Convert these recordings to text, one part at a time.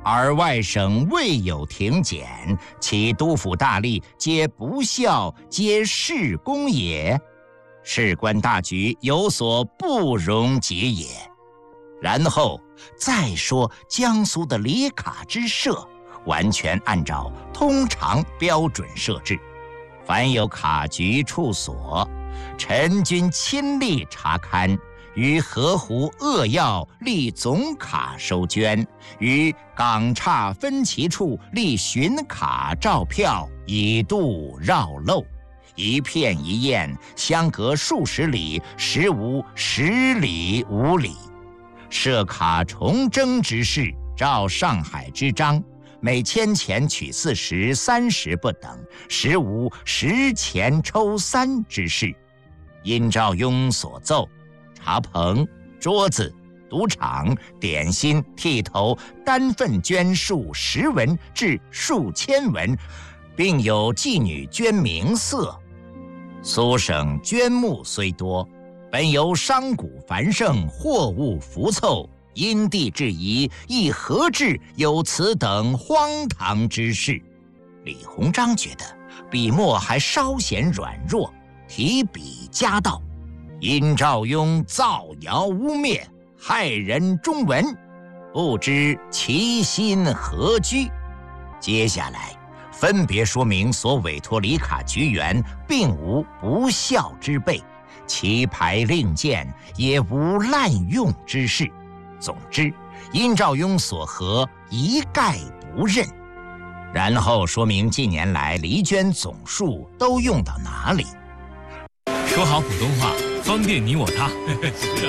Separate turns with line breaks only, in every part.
而外省未有停检，其督抚大吏皆不孝，皆事公也。事关大局，有所不容解也。然后再说江苏的里卡之社，完全按照通常标准设置，凡有卡局处所，陈军亲力查勘，于河湖扼要立总卡收捐，于港岔分歧处立巡卡照票，以度绕漏。一片一雁，相隔数十里，实无10里5里。设卡重征之事，照上海之章，每1000钱取40、30不等，实无10钱抽3之事。因赵雍所奏，茶棚、桌子、赌场、点心、剃头，单份捐数10文至数千文，并有妓女捐名色。苏省捐募虽多，本由商贾繁盛，货物浮凑，因地制宜，亦何至有此等荒唐之事？李鸿章觉得笔墨还稍显软弱，提笔加道：因赵雍造谣污蔑，害人中文，不知其心何居。接下来分别说明所委托里卡局员并无不孝之辈，其牌令箭也无滥用之事。总之，因赵雍所合，一概不认。然后说明近年来离捐总数都用到哪里。
说好普通话，方便你我他。是啊。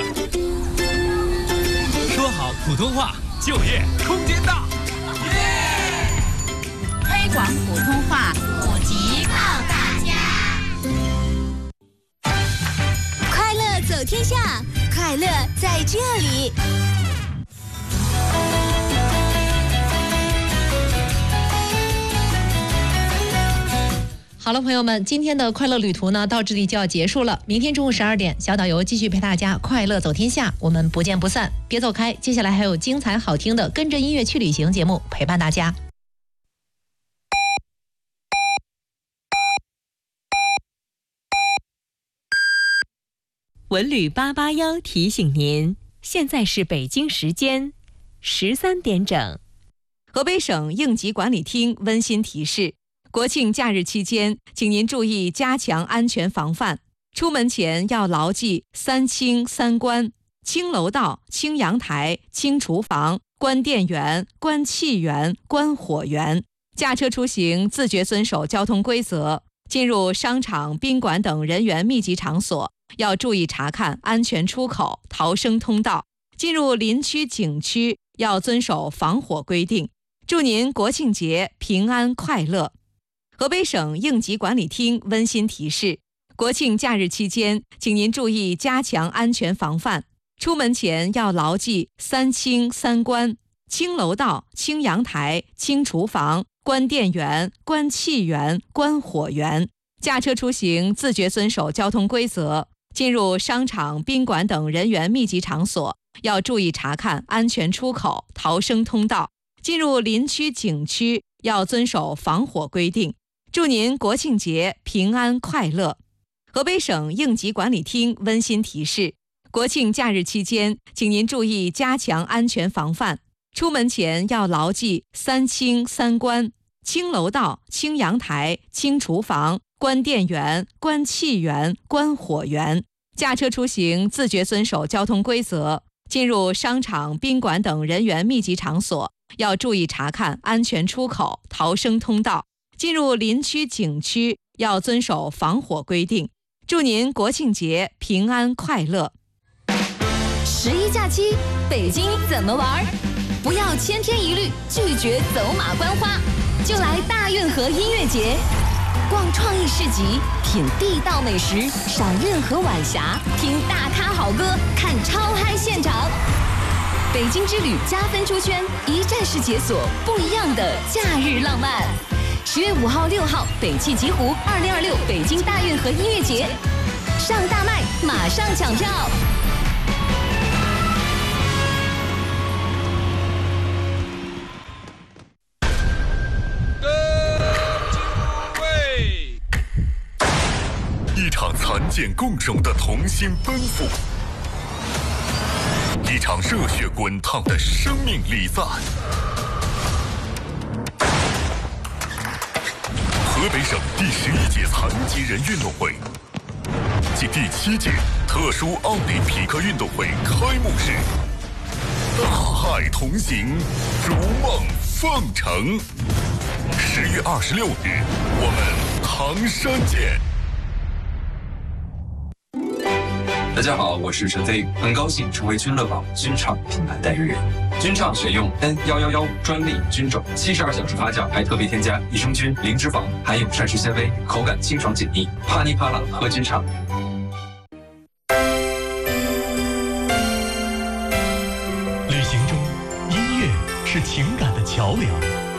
说好普通话，就业空间大。
推广普通话，普及靠大家。
快乐走天下，快乐在这里。
好了，朋友们，今天的快乐旅途呢，到这里就要结束了。明天中午12点，小导游继续陪大家快乐走天下，我们不见不散。别走开，接下来还有精彩好听的跟着音乐去旅行节目陪伴大家。
文旅881提醒您，现在是北京时间13点整。河北省应急管理厅温馨提示：国庆假日期间，请您注意加强安全防范。出门前要牢记3清3关：清楼道、清阳台、清厨房、关电源、关气源、关火源。驾车出行自觉遵守交通规则。进入商场、宾馆等人员密集场所，要注意查看安全出口、逃生通道。进入林区、景区要遵守防火规定。祝您国庆节平安快乐。河北省应急管理厅温馨提示：国庆假日期间，请您注意加强安全防范。出门前要牢记3清3关：清楼道、清阳台、清厨房、关电源、关气源、关火源。驾车出行自觉遵守交通规则。进入商场、宾馆等人员密集场所，要注意查看安全出口、逃生通道。进入林区、景区要遵守防火规定。祝您国庆节平安快乐。河北省应急管理厅温馨提示：国庆假日期间，请您注意加强安全防范。出门前要牢记3清3关：清楼道、清阳台、清厨房、关电源、关气源、关火源。驾车出行自觉遵守交通规则。进入商场、宾馆等人员密集场所，要注意查看安全出口、逃生通道。进入林区、景区要遵守防火规定。祝您国庆节平安快乐。
11假期，北京怎么玩？不要千篇一律，拒绝走马观花，就来大运河音乐节，逛创意市集，品地道美食，赏运河晚霞，听大咖好歌，看超嗨现场。北京之旅加分出圈，一站式解锁不一样的假日浪漫。10月5号、6号，北汽极狐2026北京大运河音乐节，上大麦，马上抢票。
健共荣的同心奔赴，一场热血滚烫的生命礼赞。河北省第11届残疾人运动会暨第7届特殊奥林匹克运动会开幕式，大海同行，如梦奉承。10月26日，我们唐山见。
大家好，我是陈飞，很高兴成为君乐宝菌场品牌代言人。菌场选用 N1115专利菌种，72小时发酵，还特别添加益生菌、零脂肪，含有膳食纤维，口感清爽解腻。啪哩啪啦喝菌场。
旅行中，音乐是情感的桥梁，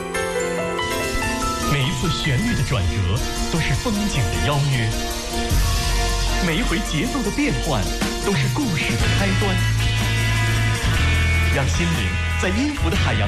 每一次旋律的转折都是风景的邀约。每一回节奏的变换，都是故事的开端。让心灵在音符的海洋